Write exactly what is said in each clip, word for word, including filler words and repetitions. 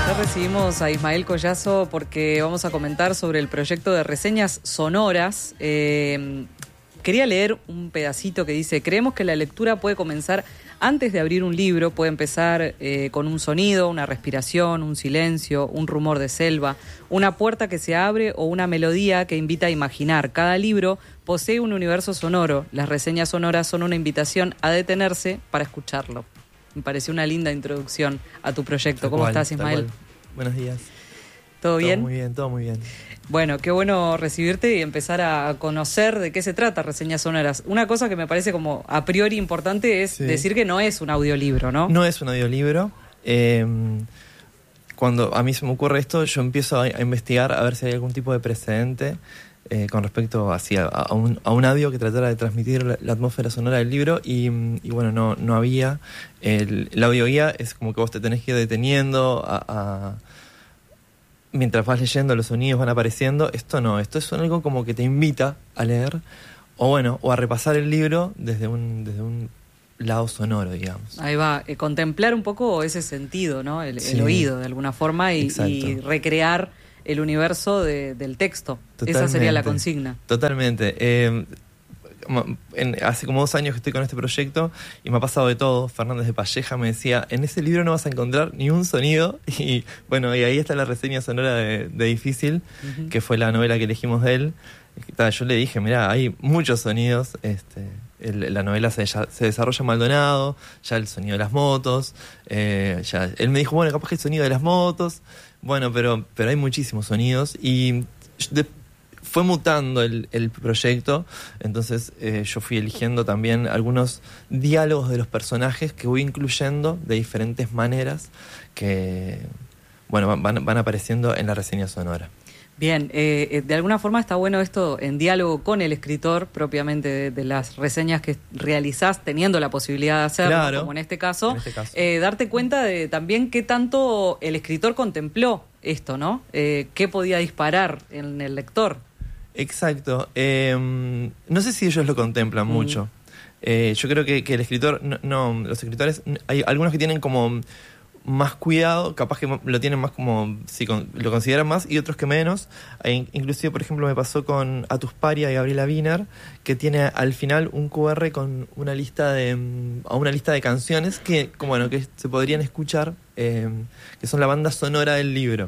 Ya recibimos a Ismael Collazo porque vamos a comentar sobre el proyecto de reseñas sonoras. Eh, quería leer un pedacito que dice: creemos que la lectura puede comenzar antes de abrir un libro, puede empezar eh, con un sonido, una respiración, un silencio, un rumor de selva, una puerta que se abre o una melodía que invita a imaginar. Cada libro posee un universo sonoro. Las reseñas sonoras son una invitación a detenerse para escucharlo. Me pareció una linda introducción a tu proyecto. Tal ¿Cómo cual, estás, Ismael? Buenos días. ¿Todo bien? Todo muy bien, todo muy bien. Bueno, qué bueno recibirte y empezar a conocer de qué se trata Reseñas Sonoras. Una cosa que me parece como a priori importante es sí. decir que no es un audiolibro, ¿no? No es un audiolibro. Eh, cuando a mí se me ocurre esto, yo empiezo a, a investigar a ver si hay algún tipo de precedente eh, con respecto hacia, a, un, a un audio que tratara de transmitir la, la atmósfera sonora del libro y, y bueno, no, no había. El, el audioguía es como que vos te tenés que ir deteniendo a... a mientras vas leyendo, los sonidos van apareciendo. Esto no, esto es algo como que te invita a leer o bueno, o a repasar el libro desde un, desde un lado sonoro, digamos. Ahí va, eh, contemplar un poco ese sentido, ¿no? El, sí. el oído, de alguna forma, y, y recrear el universo de, del texto. Totalmente. Esa sería la consigna. Totalmente. Eh, En, hace como dos años que estoy con este proyecto y me ha pasado de todo. Fernández de Palleja me decía: en ese libro no vas a encontrar ni un sonido. Y bueno, y ahí está la reseña sonora de, de Difícil, uh-huh. que fue la novela que elegimos de él. Yo le dije: mirá, hay muchos sonidos. Este, el, la novela se, ya, se desarrolla en Maldonado, ya el sonido de las motos. Eh, ya, él me dijo: bueno, capaz que el sonido de las motos. Bueno, pero, pero hay muchísimos sonidos. Y de, fue mutando el, el proyecto, entonces eh, yo fui eligiendo también algunos diálogos de los personajes que voy incluyendo de diferentes maneras que, bueno, van, van apareciendo en la reseña sonora. Bien, eh, de alguna forma está bueno esto en diálogo con el escritor propiamente de, de las reseñas que realizás, teniendo la posibilidad de hacerlo, claro, como en este caso, en este caso. Eh, darte cuenta de también qué tanto el escritor contempló esto, ¿no? Eh, qué podía disparar en el lector. Exacto. Eh, no sé si ellos lo contemplan mm. mucho. Eh, yo creo que, que el escritor, no, no, los escritores, hay algunos que tienen como más cuidado, capaz que lo tienen más como, si con, lo consideran más, y otros que menos. E inclusive, por ejemplo, me pasó con Atus Paria y Gabriela Wiener, que tiene al final un cu erre con una lista de una lista de canciones que, como, bueno, que se podrían escuchar, eh, que son la banda sonora del libro.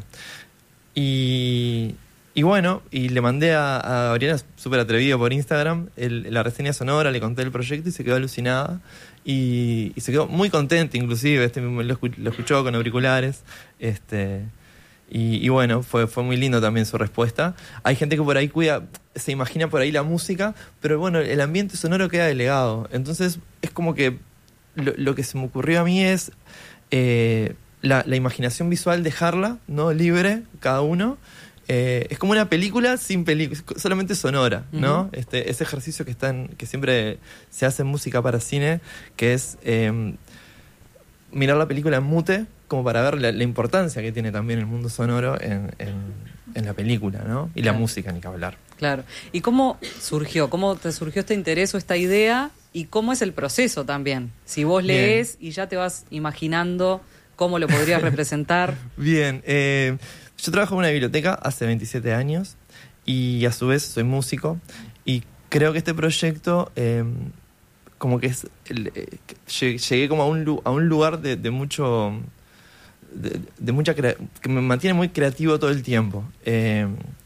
Y... Y bueno, y le mandé a, a Gabriela, súper atrevido por Instagram, el, la reseña sonora, le conté el proyecto y se quedó alucinada. Y, y se quedó muy contenta, inclusive, este, lo, escuch, lo escuchó con auriculares. Este, y, y bueno, fue, fue muy lindo también su respuesta. Hay gente que por ahí cuida, se imagina por ahí la música, pero bueno, el ambiente sonoro queda delegado. Entonces, es como que lo, lo que se me ocurrió a mí es eh, la, la imaginación visual, dejarla, ¿no? Libre, cada uno. Eh, es como una película sin película, solamente sonora, ¿no? Uh-huh. Este, ese ejercicio que están, que siempre se hace en música para cine, que es eh, mirar la película en mute, como para ver la, la importancia que tiene también el mundo sonoro en, en, en la película, ¿no? Y claro. La música, ni que hablar. Claro. ¿Y cómo surgió? ¿Cómo te surgió este interés o esta idea? ¿Y cómo es el proceso también? Si vos lees Bien. Y ya te vas imaginando cómo lo podrías representar. Bien, eh... yo trabajo en una biblioteca hace veintisiete años y a su vez soy músico y creo que este proyecto eh, como que es eh, llegué como a un, a un lugar de, de mucho de, de mucha crea- que me mantiene muy creativo todo el tiempo. Eh,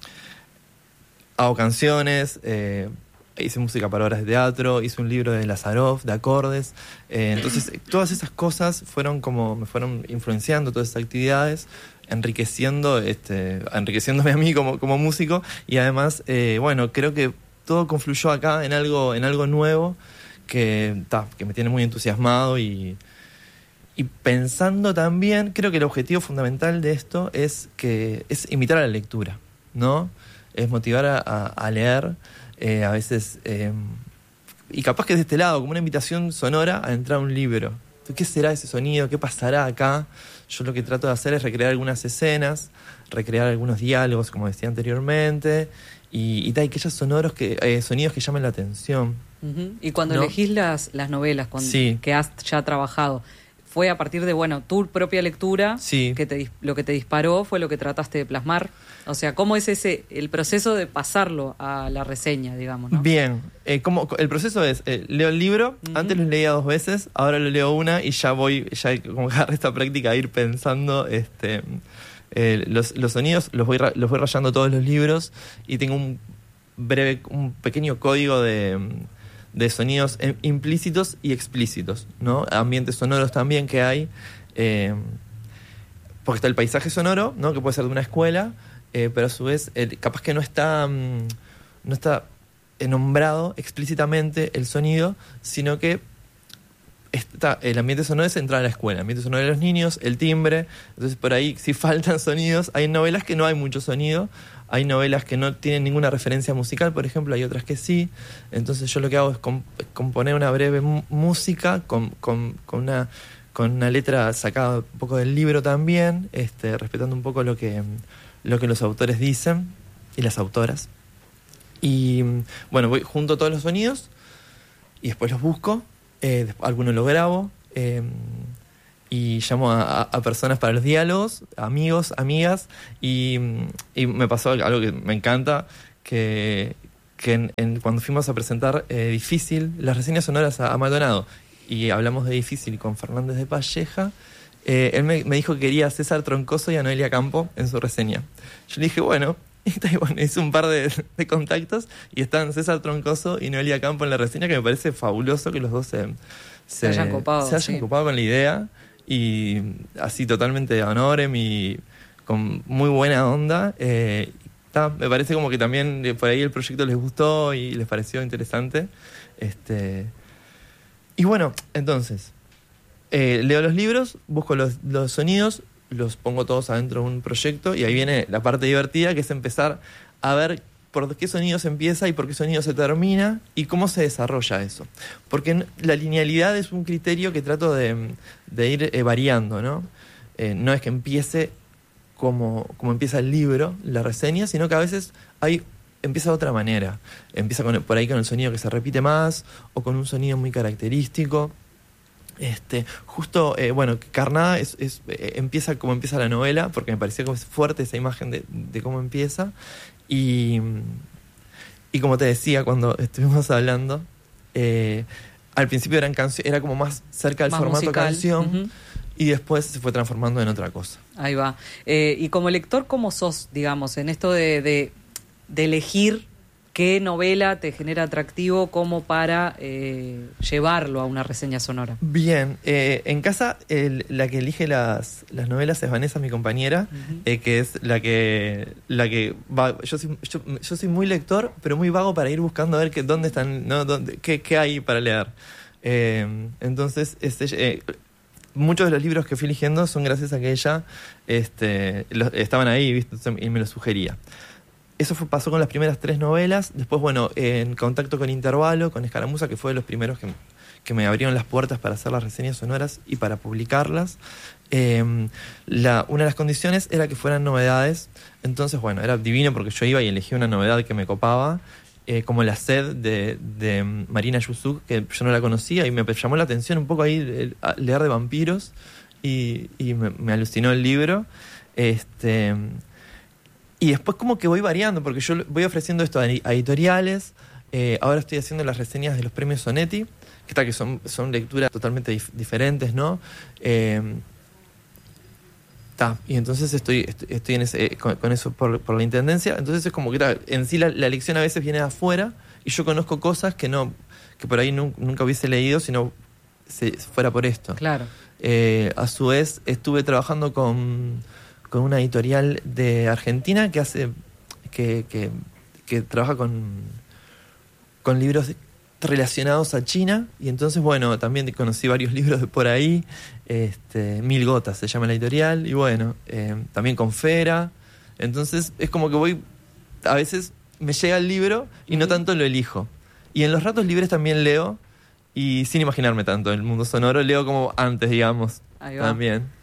hago canciones, eh, hice música para obras de teatro, hice un libro de Lazaroff, de acordes. Eh, entonces, todas esas cosas fueron como, me fueron influenciando, todas esas actividades, enriqueciendo, este, enriqueciéndome a mí como, como músico. Y además, eh, bueno, creo que todo confluyó acá en algo, en algo nuevo que, ta, que me tiene muy entusiasmado y, y pensando también, creo que el objetivo fundamental de esto es que es invitar a la lectura, ¿no? Es motivar a, a, a leer. Eh, a veces, eh, y capaz que de este lado, como una invitación sonora a entrar a un libro. ¿Qué será ese sonido? ¿Qué pasará acá? Yo lo que trato de hacer es recrear algunas escenas, recrear algunos diálogos, como decía anteriormente, y, y tal, aquellos sonoros que, eh, sonidos que llamen la atención. Uh-huh. Y cuando ¿no? elegís las, las novelas cuando, sí. que has ya trabajado, fue a partir de, bueno, tu propia lectura, sí. que te, lo que te disparó fue lo que trataste de plasmar. O sea, ¿cómo es ese el proceso de pasarlo a la reseña, digamos, ¿no? Bien, eh, como, el proceso es, eh, leo el libro, uh-huh. antes lo leía dos veces, ahora lo leo una y ya voy, ya como agarré esta práctica a ir pensando, este... Eh, los, los sonidos los voy, los voy rayando todos los libros y tengo un breve, un pequeño código de, de sonidos implícitos y explícitos, ¿no? Ambientes sonoros también que hay, eh, porque está el paisaje sonoro, ¿no? Que puede ser de una escuela, eh, pero a su vez el, capaz que no está, no está nombrado explícitamente el sonido, sino que está, el ambiente sonoro es central a la escuela, el ambiente sonoro de los niños, el timbre, entonces por ahí si faltan sonidos, hay novelas que no hay mucho sonido, hay novelas que no tienen ninguna referencia musical, por ejemplo, hay otras que sí, entonces yo lo que hago es comp- componer una breve m- música con, con, con, una, con una letra sacada un poco del libro también, este, respetando un poco lo que, lo que los autores dicen y las autoras. Y bueno, voy junto todos los sonidos y después los busco. Eh, algunos lo grabo eh, y llamo a, a personas para los diálogos, amigos, amigas, y, y me pasó algo que me encanta, que, que en, en, cuando fuimos a presentar eh, Difícil, las reseñas sonoras a, a Maldonado, y hablamos de Difícil con Fernández de Palleja, eh, él me, me dijo que quería a César Troncoso y a Noelia Campo en su reseña. Yo le dije, bueno... Y bueno, hice un par de, de contactos y están César Troncoso y Noelia Campo en la reseña, que me parece fabuloso que los dos se, se, se hayan copado, se hayan sí. copado con la idea y así totalmente honorem y con muy buena onda. Eh, ta, me parece como que también por ahí el proyecto les gustó y les pareció interesante. Este, y bueno, entonces, eh, leo los libros, busco los, los sonidos, los pongo todos adentro de un proyecto y ahí viene la parte divertida, que es empezar a ver por qué sonido se empieza y por qué sonido se termina y cómo se desarrolla eso. Porque la linealidad es un criterio que trato de, de ir eh, variando, ¿no? Eh, no es que empiece como, como empieza el libro, la reseña, sino que a veces hay, empieza de otra manera. Empieza con, por ahí con el sonido que se repite más o con un sonido muy característico. Este, justo, eh, bueno, Carnada es, es, eh, empieza como empieza la novela, porque me pareció como es fuerte esa imagen de, de cómo empieza. Y, y como te decía cuando estuvimos hablando, eh, al principio eran cancio- era como más cerca del más formato musical. canción, Uh-huh. y después se fue transformando en otra cosa. Ahí va. Eh, y como lector, ¿cómo sos, digamos, en esto de, de, de elegir qué novela te genera atractivo como para eh, llevarlo a una reseña sonora? Bien, eh, en casa el, la que elige las, las novelas es Vanessa, mi compañera, uh-huh. eh, que es la que la que va. Yo soy, yo, yo soy muy lector, pero muy vago para ir buscando a ver que, dónde están, ¿no? Dónde, qué, qué hay para leer. Eh, entonces, este, eh, muchos de los libros que fui eligiendo son gracias a que ella este, los, estaban ahí, ¿viste? Y me los sugería. Eso fue, pasó con las primeras tres novelas. Después, bueno, en contacto con Intervalo, con Escaramuza, que fue de los primeros que, que me abrieron las puertas para hacer las reseñas sonoras y para publicarlas. Eh, la, una de las condiciones era que fueran novedades. Entonces, bueno, era divino porque yo iba y elegí una novedad que me copaba, eh, como La Sed de, de Marina Yusuk, que yo no la conocía y me llamó la atención un poco ahí el, el, leer de vampiros y, y me, me alucinó el libro. Este... Y después como que voy variando, porque yo voy ofreciendo esto a editoriales. Eh, ahora estoy haciendo las reseñas de los premios Sonetti, que está que son, son lecturas totalmente dif- diferentes, ¿no? Eh, ta, y entonces estoy, estoy, estoy en ese, con, con eso por, por la intendencia. Entonces es como que ta, en sí la, la elección a veces viene de afuera y yo conozco cosas que no que por ahí nu- nunca hubiese leído si no se, fuera por esto. Claro. Eh, a su vez estuve trabajando con... con una editorial de Argentina que hace que, que, que trabaja con, con libros relacionados a China, y entonces bueno, también conocí varios libros de por ahí. este, Mil Gotas se llama la editorial, y bueno, eh, también con Fera. Entonces es como que voy, a veces me llega el libro y no tanto lo elijo, y en los ratos libres también leo, y sin imaginarme tanto el mundo sonoro leo como antes, digamos. Ahí va. También.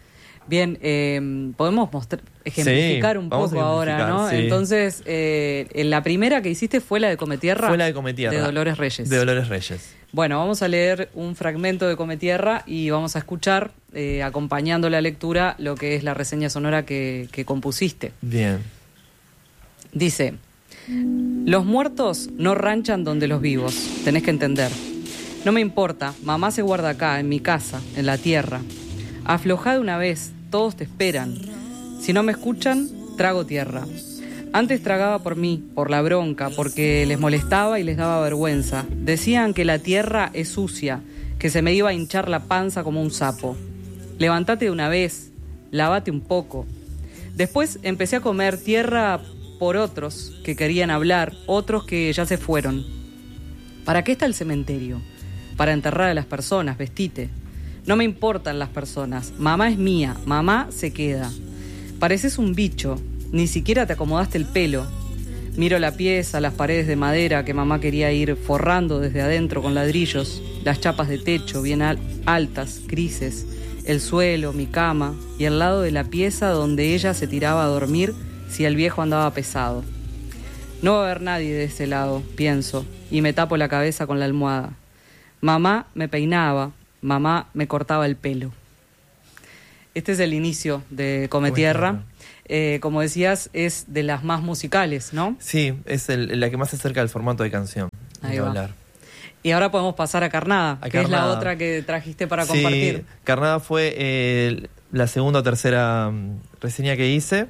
Bien, eh, podemos mostrar, ejemplificar Sí, un vamos a poco ahora, ejemplificar, ¿no? sí. Entonces, eh, la primera que hiciste fue la de Cometierra. Fue la de Cometierra. De Dolores Reyes. De Dolores Reyes. Bueno, vamos a leer un fragmento de Cometierra y vamos a escuchar, eh, acompañando la lectura, lo que es la reseña sonora que, que compusiste. Bien. Dice: los muertos no ranchan donde los vivos, tenés que entender. No me importa, mamá se guarda acá, en mi casa, en la tierra. Aflojá de una vez, todos te esperan. Si no me escuchan, trago tierra. Antes tragaba por mí, por la bronca, porque les molestaba y les daba vergüenza. Decían que la tierra es sucia, que se me iba a hinchar la panza como un sapo. Levantate de una vez, lavate un poco. Después empecé a comer tierra por otros que querían hablar, otros que ya se fueron. ¿Para qué está el cementerio? Para enterrar a las personas, vestite. No me importan las personas, mamá es mía, mamá se queda. Pareces un bicho, ni siquiera te acomodaste el pelo. Miro la pieza, las paredes de madera que mamá quería ir forrando desde adentro con ladrillos, las chapas de techo bien al- altas, grises, el suelo, mi cama y el lado de la pieza donde ella se tiraba a dormir si el viejo andaba pesado. No va a haber nadie de ese lado, pienso, y me tapo la cabeza con la almohada. Mamá me peinaba, mamá me cortaba el pelo. Este es el inicio de Cometierra. Eh, como decías, es de las más musicales, ¿no? Sí, es el- la que más se acerca al formato de canción. Ahí de va. hablar. Y ahora podemos pasar a Carnada, A que es la Carnada. otra que trajiste para Sí, compartir. Carnada fue eh, la segunda o tercera mm, reseña que hice.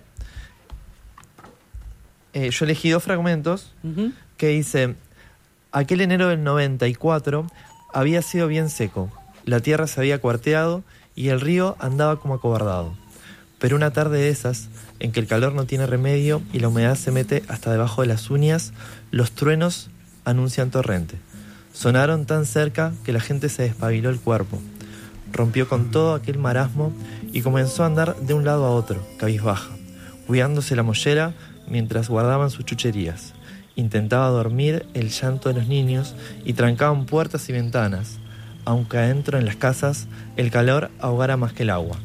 Eh, yo elegí dos fragmentos Ujú. que dice: aquel enero del noventa y cuatro había sido bien seco, la tierra se había cuarteado y el río andaba como acobardado. Pero una tarde de esas, en que el calor no tiene remedio y la humedad se mete hasta debajo de las uñas, los truenos anuncian torrente. Sonaron tan cerca que la gente se despabiló el cuerpo. Rompió con todo aquel marasmo y comenzó a andar de un lado a otro, cabizbaja, cuidándose la mollera mientras guardaban sus chucherías. Intentaba dormir el llanto de los niños y trancaban puertas y ventanas, aunque adentro en las casas el calor ahogara más que el agua.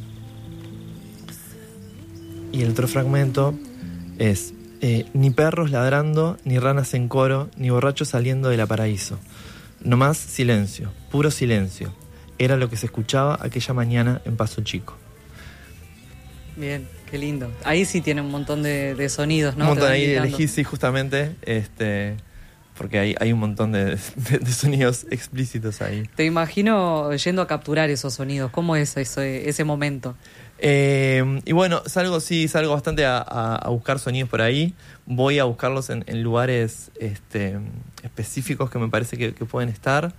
Y el otro fragmento es: eh, ni perros ladrando, ni ranas en coro, ni borrachos saliendo de la paraíso. Nomás silencio, puro silencio. Era lo que se escuchaba aquella mañana en Paso Chico. Bien, qué lindo. Ahí sí tiene un montón de, de sonidos, ¿no? Un Te montón va ahí invitando. elegí, sí, justamente, este, porque hay, hay un montón de, de- de sonidos explícitos ahí. Te imagino yendo a capturar esos sonidos. ¿Cómo es ese, ese momento? Eh, y bueno, salgo, sí, salgo bastante a, a- a buscar sonidos por ahí. Voy a buscarlos en, en lugares este, específicos que me parece que, que pueden estar.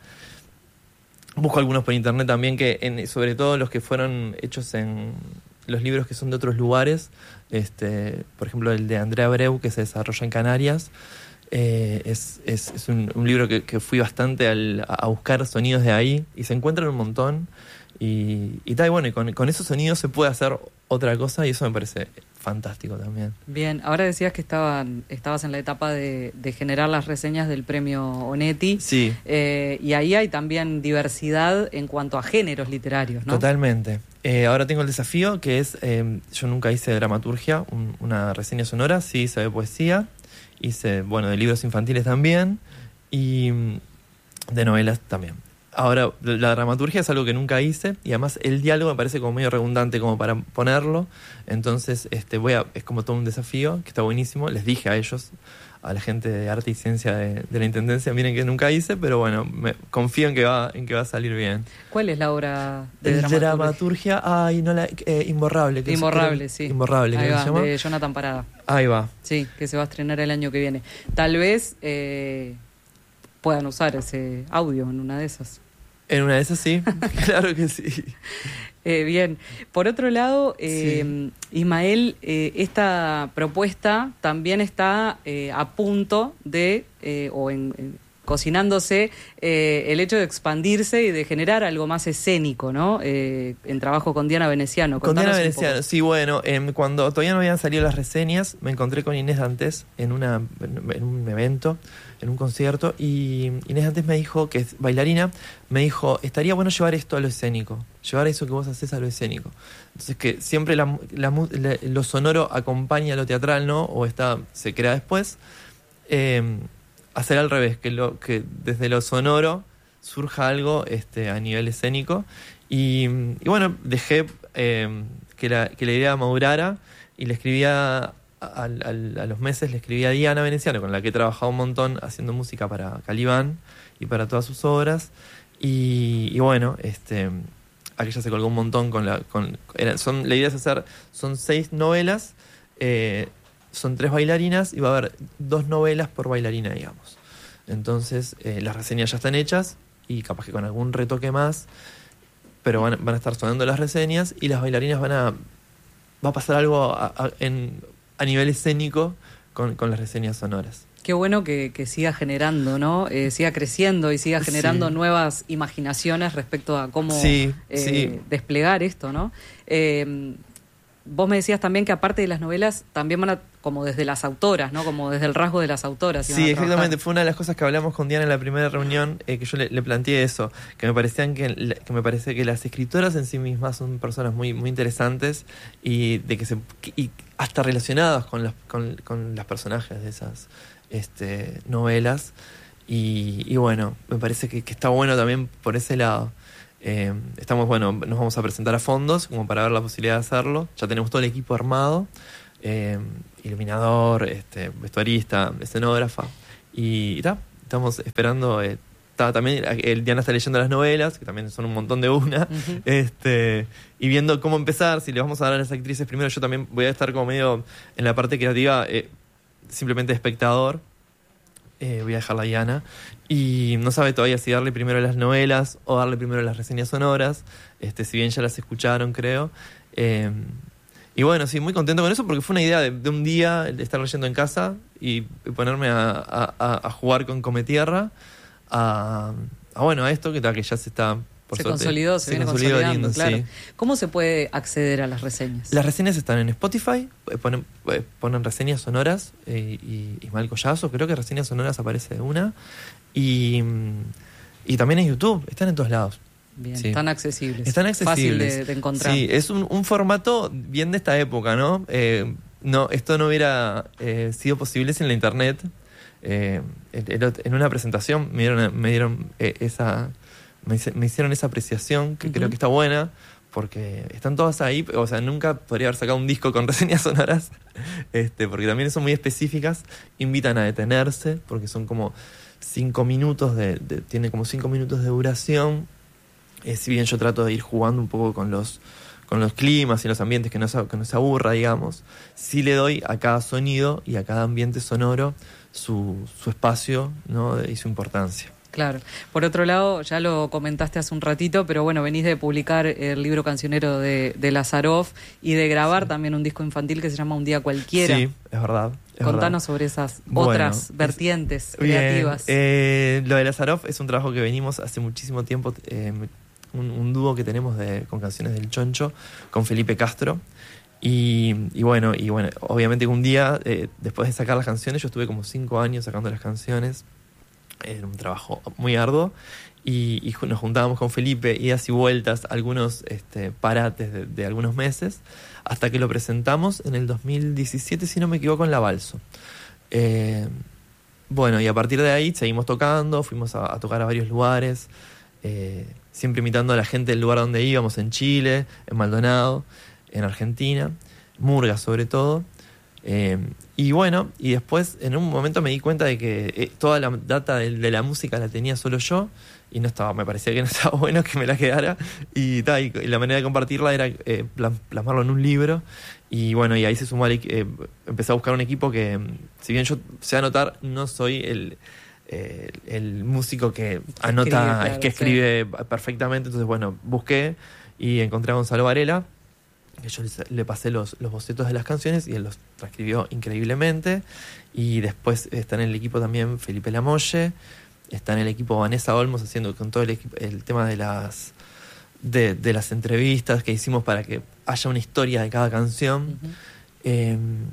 Busco algunos por internet también, que en, sobre todo los que fueron hechos en los libros que son de otros lugares. Este, por ejemplo, el de Andrea Abreu, que se desarrolla en Canarias. Eh, es, es, es un, un libro que, que fui bastante al, a buscar sonidos de ahí y se encuentran un montón. Y, y tal, y bueno, y con, con esos sonidos se puede hacer otra cosa y eso me parece fantástico también. Bien, ahora decías que estaban, estabas en la etapa de, de generar las reseñas del premio Onetti. Sí, Eh, y ahí hay también diversidad en cuanto a géneros literarios, ¿no? totalmente. Eh, ahora tengo el desafío que es, eh, yo nunca hice dramaturgia, un- una reseña sonora, sí hice de poesía, hice, bueno, de libros infantiles también y mm, de novelas también. Ahora, la dramaturgia es algo que nunca hice y además el diálogo me parece como medio redundante como para ponerlo. Entonces, este, voy a, es como todo un desafío que está buenísimo. Les dije a ellos, a la gente de arte y ciencia de, de la intendencia, miren que nunca hice, pero bueno, me, confío en que va, en que va a salir bien. ¿Cuál es la obra de El dramaturgia? dramaturgia, ay, no la, eh, Imborrable. Que Imborrable, es, sí. Imborrable, Ahí ¿cómo va, se llama? de Jonathan Parada. Ahí va. Sí, que se va a estrenar el año que viene. Tal vez eh, puedan usar ese audio en una de esas. En una de esas sí, claro que sí. Eh, bien, por otro lado, eh, Ismael, eh, esta propuesta también está eh, a punto de, eh, o en, en- cocinándose, eh, el hecho de expandirse y de generar algo más escénico, ¿no? Eh, en trabajo con Diana Veneciano. Con Diana Contanos un Veneciano, poco. sí, bueno, em, cuando todavía no habían salido las reseñas, me encontré con Inés Dantes en, una, en, en un evento, en un concierto, y Inés Dantes me dijo, que es bailarina, me dijo, estaría bueno llevar esto a lo escénico, llevar eso que vos haces a lo escénico. Entonces que siempre la, la, la, lo sonoro acompaña a lo teatral, ¿no? O está, se crea después. Eh, hacer al revés, que, lo, que desde lo sonoro surja algo este, a nivel escénico. Y, y bueno, dejé eh, que, la, que la idea madurara y le escribía... Al, al, a los meses le escribí a Diana Veneciano, con la que he trabajado un montón haciendo música para Calibán y para todas sus obras. Y, y bueno, este, aquella se colgó un montón con la... Con, era, son, la idea es hacer... Son seis novelas, eh, son tres bailarinas y va a haber dos novelas por bailarina, digamos. Entonces, eh, las reseñas ya están hechas y capaz que con algún retoque más, pero van, van a estar sonando las reseñas y las bailarinas van a... Va a pasar algo a, a, en... a nivel escénico con, con las reseñas sonoras. Qué bueno que, que siga generando, ¿no? Eh, siga creciendo y siga generando sí. nuevas imaginaciones respecto a cómo sí, eh, sí. desplegar esto, ¿no? Eh, vos me decías también que aparte de las novelas, también van a, como desde las autoras, ¿no? Como desde el rasgo de las autoras. Sí, exactamente. Fue una de las cosas que hablamos con Diana en la primera reunión, eh, que yo le, le planteé eso, que me parecían que, que me parece que las escritoras en sí mismas son personas muy, muy interesantes y de que se que, y hasta relacionadas con los, con, con los personajes de esas este, novelas. Y, y bueno, me parece que, que está bueno también por ese lado. Eh, estamos, bueno, nos vamos a presentar a fondos como para ver la posibilidad de hacerlo. Ya tenemos todo el equipo armado, eh, iluminador, este, vestuarista, escenógrafa, y, y ta, estamos esperando. Eh, ta, también el Diana está leyendo las novelas, que también son un montón de una, uh-huh. este, y viendo cómo empezar, si le vamos a dar a las actrices primero. Yo también voy a estar como medio en la parte creativa, eh, simplemente espectador. Eh, voy a dejar la Diana y no sabe todavía si darle primero las novelas o darle primero las reseñas sonoras, este, si bien ya las escucharon, creo. Eh, y bueno, sí, muy contento con eso porque fue una idea de, de un día de estar leyendo en casa y ponerme a, a, a jugar con Cometierra, a, a bueno, a esto que, que ya se está... Por se suerte, consolidó, se, se viene consolidó consolidando, lindo, claro. Sí. ¿Cómo se puede acceder a las reseñas? Las reseñas están en Spotify, ponen, ponen reseñas sonoras, eh, y Ismael Collazo, creo que reseñas sonoras aparece de una, y, y también en YouTube, están en todos lados. Bien, sí. Están accesibles. Están accesibles. Fácil de, de encontrar. Sí, es un, un formato bien de esta época, ¿no? Eh, no esto no hubiera eh, sido posible sin la internet. Eh, en una presentación me dieron, me dieron eh, esa... Me, me hicieron esa apreciación que uh-huh. creo que está buena porque están todas ahí, o sea, nunca podría haber sacado un disco con reseñas sonoras, este, porque también son muy específicas, invitan a detenerse porque son como cinco minutos de, de tiene como cinco minutos de duración, eh, si bien yo trato de ir jugando un poco con los con los climas y los ambientes, que no se, que no se aburra, digamos, sí le doy a cada sonido y a cada ambiente sonoro su, su espacio, ¿no? Y su importancia. Claro. Por otro lado, ya lo comentaste hace un ratito, pero bueno, venís de publicar el libro cancionero de, de Lazaroff y de grabar sí. también un disco infantil que se llama Un día cualquiera. Sí, es verdad. Es Contanos verdad. sobre esas bueno, otras vertientes es, creativas. Bien, eh, lo de Lazaroff es un trabajo que venimos hace muchísimo tiempo, eh, un, un dúo que tenemos de, con canciones del Choncho, con Felipe Castro. Y, y bueno, y bueno, obviamente un día, eh, después de sacar las canciones, yo estuve como cinco años sacando las canciones. Era un trabajo muy arduo y, y nos juntábamos con Felipe, idas y vueltas, algunos este, parates de, de algunos meses, hasta que lo presentamos en el dos mil diecisiete, si no me equivoco, en La Balso. Eh, bueno, y a partir de ahí seguimos tocando, fuimos a, a tocar a varios lugares, eh, siempre imitando a la gente del lugar donde íbamos, en Chile, en Maldonado, en Argentina, Murga sobre todo. Eh, y bueno, y después en un momento me di cuenta de que eh, toda la data de, de la música la tenía solo yo y no estaba, me parecía que no estaba bueno que me la quedara y, ta, y, y la manera de compartirla era eh, plasmarlo en un libro y bueno, y ahí se sumó, eh, empecé a buscar un equipo que, si bien yo sé anotar, no soy el, eh, el músico que anota, escribe, claro, es que escribe sí. perfectamente, entonces bueno, busqué y encontré a Gonzalo Varela, que yo le pasé los, los bocetos de las canciones y él los transcribió increíblemente. Y después está en el equipo también Felipe Lamolle, está en el equipo Vanessa Olmos haciendo con todo el, equipo, el tema de las de, de las entrevistas que hicimos para que haya una historia de cada canción. Uh-huh. Eh,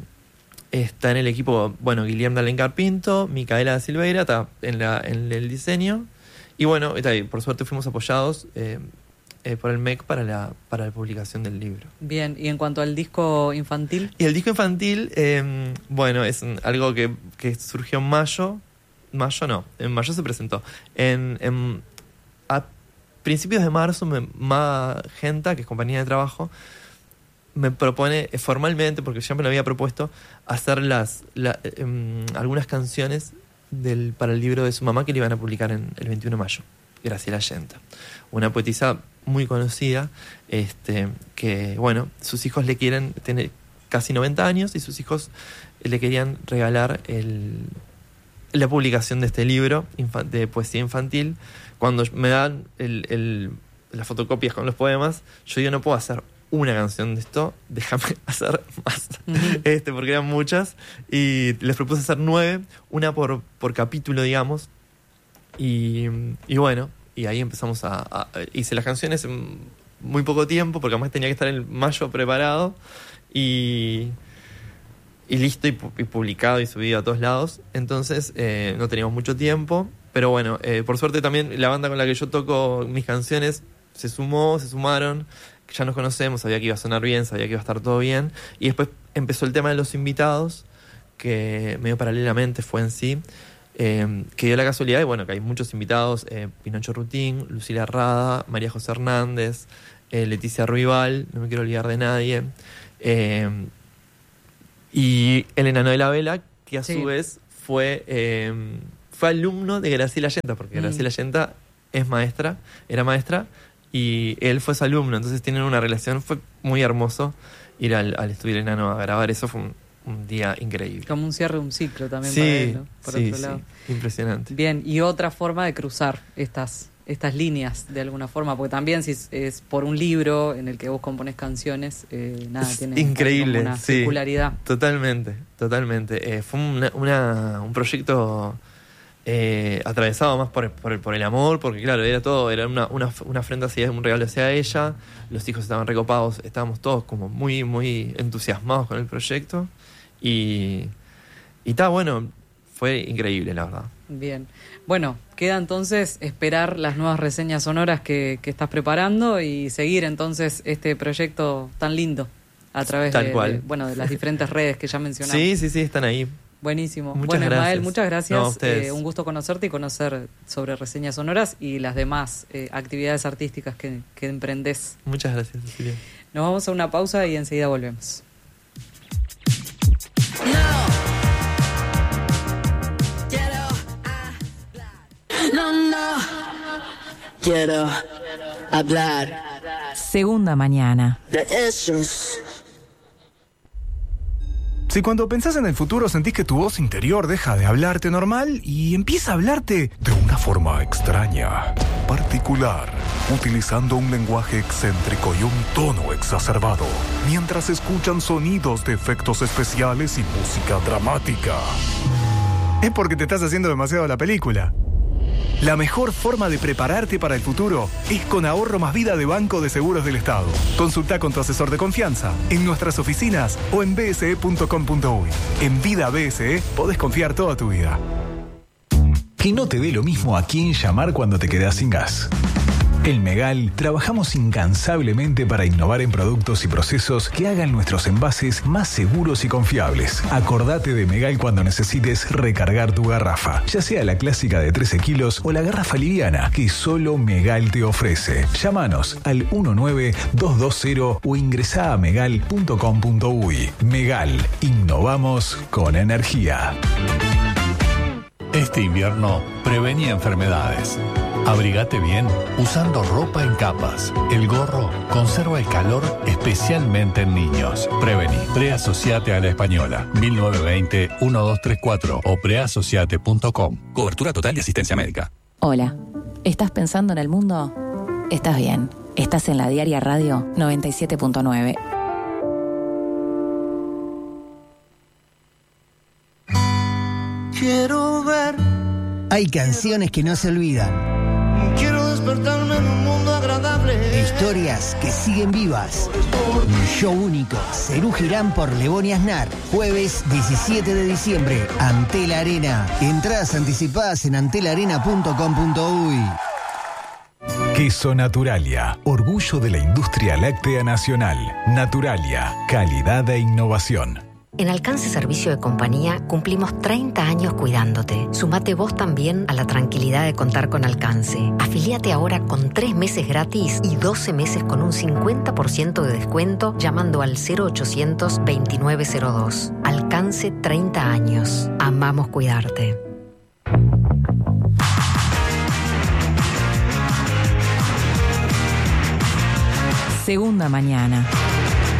está en el equipo, bueno, Guillermo D'Alencar Pinto, Micaela da Silveira, está en, la, en el diseño. Y bueno, está ahí, por suerte fuimos apoyados. Eh, eh, por el M E C para la, para la publicación del libro. Bien, y en cuanto al disco infantil. Y el disco infantil, eh, bueno, es un, algo que, que surgió en mayo. Mayo no, en mayo se presentó. En, en, a principios de marzo, me, Magenta, que es compañía de trabajo, me propone formalmente, porque ya me lo había propuesto, hacer las la, eh, algunas canciones del, para el libro de su mamá que le iban a publicar en el veintiuno de mayo. Graciela Allenta, una poetisa muy conocida, este, que, bueno, sus hijos le quieren, tiene casi noventa años, y sus hijos le querían regalar el, la publicación de este libro de poesía infantil. Cuando me dan el, el, las fotocopias con los poemas, yo digo, no puedo hacer una canción de esto, déjame hacer más, uh-huh. este, porque eran muchas, y les propuse hacer nueve, una por, por capítulo, digamos, y, y bueno, y ahí empezamos a, a... Hice las canciones en muy poco tiempo, porque además tenía que estar en mayo preparado, y... y listo, y, y publicado y subido a todos lados. Entonces eh, no teníamos mucho tiempo, pero bueno, eh, por suerte también la banda con la que yo toco mis canciones se sumó, se sumaron, ya nos conocemos, sabía que iba a sonar bien, sabía que iba a estar todo bien, y después empezó el tema de los invitados, que medio paralelamente fue en sí, eh, que dio la casualidad, y bueno, que hay muchos invitados, eh, Pinocho Rutín, Lucila Rada, María José Hernández, eh, Leticia Ruibal, no me quiero olvidar de nadie, eh, y el enano de la vela, que a sí. su vez fue, eh, fue alumno de Graciela Allenta, porque mm. Graciela Allenta es maestra, era maestra, y él fue su alumno, entonces tienen una relación. Fue muy hermoso ir al, al estudio del enano a grabar, eso fue un, un día increíble. Como un cierre de un ciclo también sí, para él, ¿no? Por sí, otro lado. Sí, impresionante. Bien, y otra forma de cruzar estas... estas líneas de alguna forma, porque también si es, es por un libro en el que vos componés canciones, eh, nada, es tiene increíble, una sí, circularidad. Totalmente, totalmente. Eh, fue una, una, un proyecto eh, atravesado más por, por, el, por el amor, porque claro, era todo, era una, una, una ofrenda hacia, un regalo hacia ella, los hijos estaban recopados, estábamos todos como muy, muy entusiasmados con el proyecto, y y está bueno, fue increíble, la verdad. Bien. Bueno, queda entonces esperar las nuevas reseñas sonoras que, que estás preparando y seguir entonces este proyecto tan lindo a través Tal de, cual. de, bueno, de las diferentes redes que ya mencionamos. Sí, sí, sí, están ahí. Buenísimo. Muchas bueno, gracias. Ismael, muchas gracias. No, a ustedes. Eh, un gusto conocerte y conocer sobre reseñas sonoras y las demás eh, actividades artísticas que, que emprendés. Muchas gracias, Cecilia. Nos vamos a una pausa y enseguida volvemos. No, no, quiero hablar Segunda mañana. de esos. Si cuando pensás en el futuro sentís que tu voz interior deja de hablarte normal y empieza a hablarte de una forma extraña, particular, utilizando un lenguaje excéntrico y un tono exacerbado, mientras escuchan sonidos de efectos especiales y música dramática, es porque te estás haciendo demasiado la película. La mejor forma de prepararte para el futuro es con Ahorro Más Vida de Banco de Seguros del Estado. Consulta con tu asesor de confianza en nuestras oficinas o en b s e punto com punto u y. En Vida B S E podés confiar toda tu vida. Que no te dé lo mismo a quién llamar cuando te quedás sin gas. En Megal trabajamos incansablemente para innovar en productos y procesos que hagan nuestros envases más seguros y confiables. Acordate de Megal cuando necesites recargar tu garrafa, ya sea la clásica de trece kilos o la garrafa liviana que solo Megal te ofrece. Llámanos al uno nueve dos dos cero o ingresá a megal punto com punto u y. Megal, innovamos con energía. Este invierno, prevení enfermedades. Abrigate bien usando ropa en capas. El gorro conserva el calor especialmente en niños. Prevení. Preasociate a la Española. mil novecientos veinte, doce treinta y cuatro o preasociate punto com. Cobertura total de asistencia médica. Hola, ¿estás pensando en el mundo? Estás bien. Estás en la Diaria Radio noventa y siete punto nueve. Quiero ver. Hay canciones que no se olvidan. Quiero despertarme en un mundo agradable. Historias que siguen vivas. Un show único. Serú Girán por Lebón y Aznar. Jueves diecisiete de diciembre. Antel Arena. Entradas anticipadas en antel arena punto com punto u y. Queso Naturalia, orgullo de la industria láctea nacional. Naturalia, calidad e innovación. En Alcance Servicio de Compañía cumplimos treinta años cuidándote. Sumate vos también a la tranquilidad de contar con Alcance. Afiliate ahora con tres meses gratis y doce meses con un cincuenta por ciento de descuento llamando al cero ochocientos veintinueve cero dos. Alcance treinta años. Amamos cuidarte. Segunda mañana.